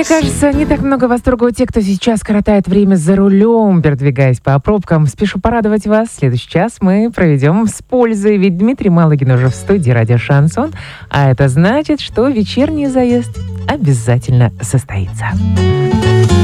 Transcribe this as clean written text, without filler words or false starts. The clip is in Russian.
Мне кажется, не так много восторга у тех, кто сейчас коротает время за рулем, передвигаясь по пробкам. Спешу порадовать вас. Следующий час мы проведем с пользой, ведь Дмитрий Малыгин уже в студии «Радио Шансон», а это значит, что вечерний заезд обязательно состоится.